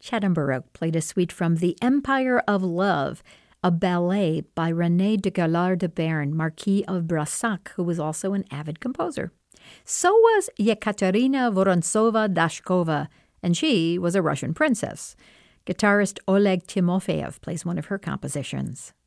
Chattanborough played a suite from The Empire of Love, a ballet by René de Galard de Bern, Marquis of Brassac, who was also an avid composer. So was Yekaterina Vorontsova-Dashkova, and she was a Russian princess. Guitarist Oleg Timofeyev plays one of her compositions.